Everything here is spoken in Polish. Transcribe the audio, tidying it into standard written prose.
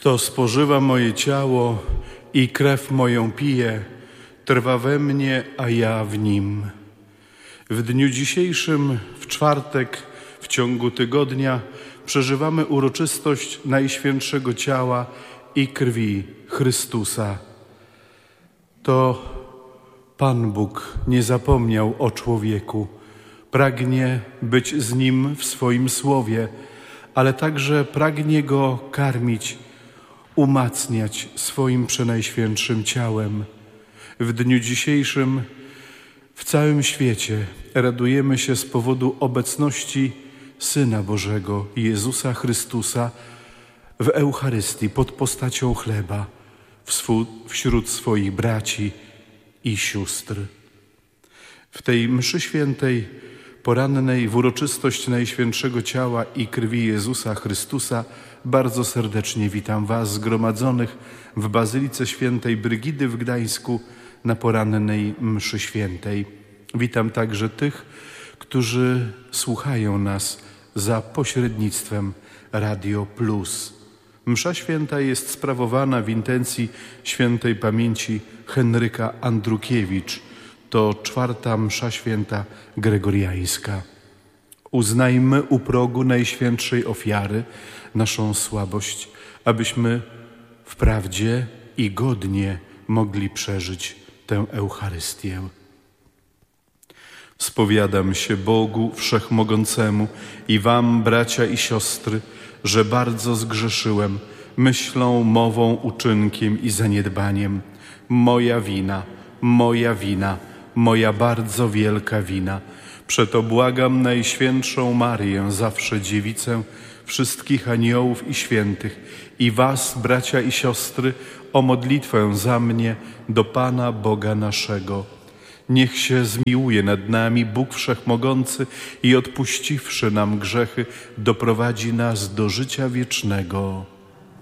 Kto spożywa moje ciało i krew moją pije, trwa we mnie, a ja w nim. W dniu dzisiejszym, w czwartek, w ciągu tygodnia przeżywamy uroczystość Najświętszego Ciała i Krwi Chrystusa. To Pan Bóg nie zapomniał o człowieku. Pragnie być z nim w swoim słowie, ale także pragnie go karmić, umacniać swoim przenajświętszym ciałem. W dniu dzisiejszym w całym świecie radujemy się z powodu obecności Syna Bożego, Jezusa Chrystusa, w Eucharystii pod postacią chleba wśród swoich braci i sióstr. W tej mszy świętej porannej w uroczystość Najświętszego Ciała i Krwi Jezusa Chrystusa bardzo serdecznie witam Was zgromadzonych w Bazylice Świętej Brygidy w Gdańsku na porannej mszy świętej. Witam także tych, którzy słuchają nas za pośrednictwem Radio Plus. Msza święta jest sprawowana w intencji świętej pamięci Henryka Andrukiewicz. To czwarta msza święta gregoriańska. Uznajmy u progu Najświętszej Ofiary naszą słabość, abyśmy wprawdzie i godnie mogli przeżyć tę Eucharystię. Spowiadam się Bogu Wszechmogącemu i wam, bracia i siostry, że bardzo zgrzeszyłem myślą, mową, uczynkiem i zaniedbaniem. Moja wina, moja bardzo wielka wina. Przeto błagam Najświętszą Maryję, zawsze Dziewicę, wszystkich aniołów i świętych i was, bracia i siostry, o modlitwę za mnie do Pana Boga naszego. Niech się zmiłuje nad nami Bóg Wszechmogący i odpuściwszy nam grzechy, doprowadzi nas do życia wiecznego.